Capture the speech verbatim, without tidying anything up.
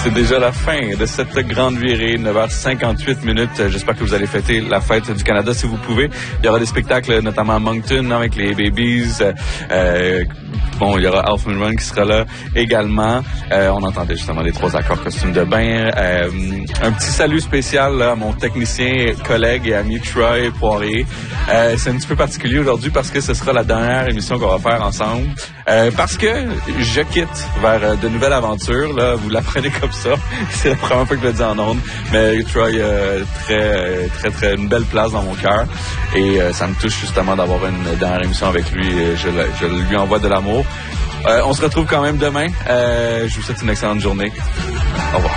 C'est déjà la fin de cette grande virée, neuf heures cinquante-huit minutes. J'espère que vous allez fêter la fête du Canada si vous pouvez. Il y aura des spectacles, notamment à Moncton avec les Babies. Euh, bon, il y aura Alpha Run qui sera là également. Euh, on entendait justement les trois accords costumes de bain. Euh, un petit salut spécial là, à mon technicien, collègue et ami Troy Poirier. Euh, c'est un petit peu particulier aujourd'hui parce que ce sera la dernière émission qu'on va faire ensemble. Euh, parce que je quitte vers euh, de nouvelles aventures. Là, vous l'apprenez comme ça. C'est la première fois que je le dis en ondes. Mais Troy, euh, très, très, très, une belle place dans mon cœur. Et euh, ça me touche justement d'avoir une dernière émission avec lui. Et je, je lui envoie de l'amour. Euh, on se retrouve quand même demain. Euh, je vous souhaite une excellente journée. Au revoir.